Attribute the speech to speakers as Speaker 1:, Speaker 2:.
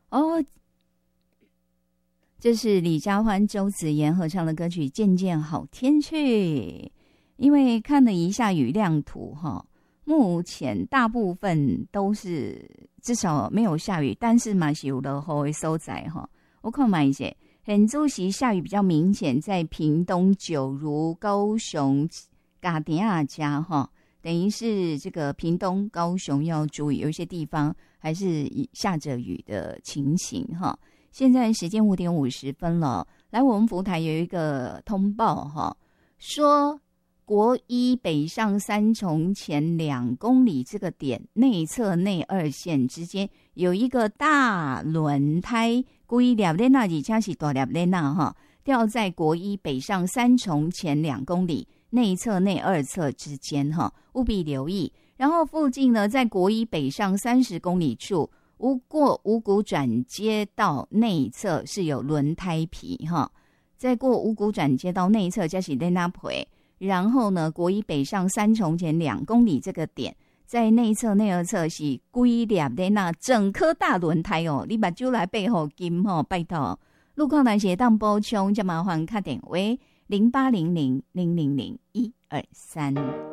Speaker 1: 哦，这是李佳欢、周子妍合唱的歌曲《渐渐好天气》。因为看了一下雨量图哈，目前大部分都是至少没有下雨，但是嘛是有落雨的所在哈。我看嘛一些，很主席下雨比较明显，在屏东、九如、高雄、嘎迪亚加哈，等于是这个屏东、高雄要注意，有一些地方还是下着雨的情形哈。现在时间5点50分了，来我们服务台有一个通报哈，说国一北上三重前2公里这个点内侧内2线之间有一个大轮胎，规粒咧那而且是大粒咧那哈，掉在国一北上三重前2公里内侧内2侧之间哈，务必留意。然后附近呢，在国一北上30公里处，过五股转接道内侧是有轮胎皮哈，在过五股转接道内侧就是咧那皮。然后呢，国一北上三重前2公里这个点，在内侧内2侧是规粒的那整颗大轮胎哦，你把酒来背后金哦，拜托。路况难写当补充，就麻烦打电话0800000123。